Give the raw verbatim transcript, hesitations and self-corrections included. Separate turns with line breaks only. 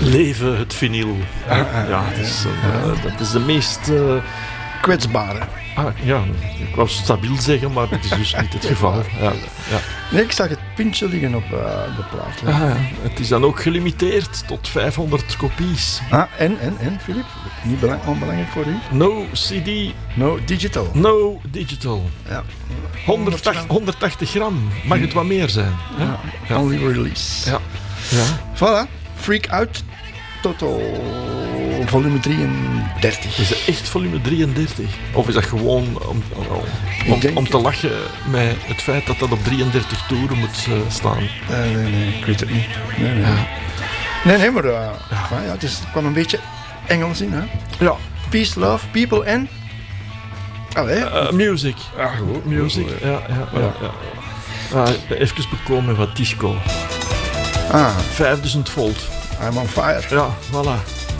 Leven het vinyl.
Ah, ah,
ja, het is, uh, ja, dat is de meest... Uh,
kwetsbare.
Ah, ja, ik wou stabiel zeggen, maar dat is dus niet het geval. Ja, ja.
Nee, ik zag het pintje liggen op uh, de plaat. Ja.
Ah, ja. Het is dan ook gelimiteerd tot vijfhonderd kopies.
Ah, en, en, en, Filip? Niet belang, onbelangrijk voor u?
No C D.
No digital.
No digital.
Ja.
honderdtachtig, honderdtachtig gram. Mag het wat meer zijn? Hè?
Ja.
Ja.
Only release.
Ja. Ja.
Voilà. Freak Out. Toto. Volume drieëndertig.
Is dat echt volume drieëndertig? Of is dat gewoon om, om,
denk,
om te lachen met het feit dat dat op drieëndertig toeren moet uh, staan?
Uh, nee, nee, ik weet het niet. Nee, nee. Ja. Nee, nee, maar uh, ja. Enfin, ja, het, is, het kwam een beetje Engels in, hè?
Ja.
Peace, love, people and... Allee.
Uh, music.
Ja, goed.
Music, ja, ja, ja. ja. ja. Uh, even bekomen met wat disco.
Ah.
vijfduizend volt.
I'm on fire.
Ja, voilà.